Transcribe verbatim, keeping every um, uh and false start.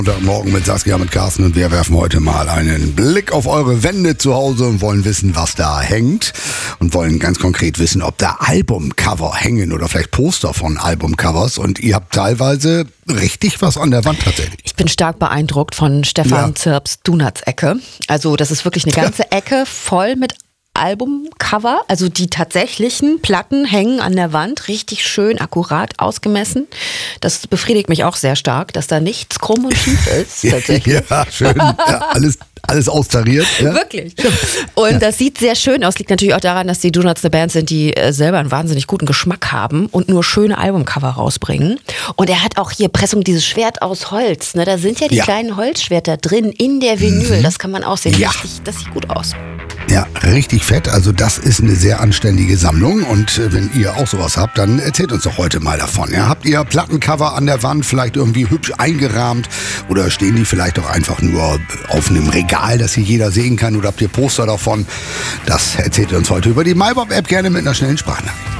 Morgen mit Saskia, mit Carsten, und wir werfen heute mal einen Blick auf eure Wände zu Hause und wollen wissen, was da hängt, und wollen ganz konkret wissen, ob da Albumcover hängen oder vielleicht Poster von Albumcovers, und ihr habt teilweise richtig was an der Wand tatsächlich. Ich bin stark beeindruckt von Stefan Ja. Zirps Donuts-Ecke. Also das ist wirklich eine ganze Ecke voll mit Albumcover, also die tatsächlichen Platten hängen an der Wand, richtig schön akkurat ausgemessen. Das befriedigt mich auch sehr stark, dass da nichts krumm und schief ist. Tatsächlich. Ja, schön. Ja, alles, alles austariert. Ja. Wirklich. Und ja. Das sieht sehr schön aus. Liegt natürlich auch daran, dass die Donuts eine Band sind, die äh, selber einen wahnsinnig guten Geschmack haben und nur schöne Albumcover rausbringen. Und er hat auch hier Pressung, dieses Schwert aus Holz. Ne? Da sind ja die ja. kleinen Holzschwerter drin in der Vinyl. Mhm. Das kann man auch sehen. Ja. Richtig, das sieht gut aus. Ja, richtig fett. Also das ist eine sehr anständige Sammlung, und äh, wenn ihr auch sowas habt, dann erzählt uns doch heute mal davon. Ja? Habt ihr Plattencover an der Wand vielleicht irgendwie hübsch eingerahmt, oder stehen die vielleicht auch einfach nur auf einem Regal, das hier jeder sehen kann, oder habt ihr Poster davon? Das erzählt ihr uns heute über die MyBob-App, gerne mit einer schnellen Sprachnachricht.